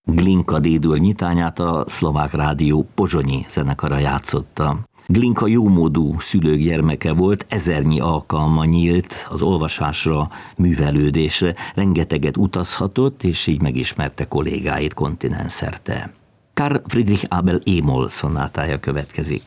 Glinka D-dur nyitányát a Szlovák Rádió pozsonyi zenekara játszotta. Glinka jómódú szülők gyermeke volt, ezernyi alkalma nyílt az olvasásra, művelődésre, rengeteget utazhatott, és így megismerte kollégáit kontinenszerte. Carl Friedrich Abel E-moll szonátája következik.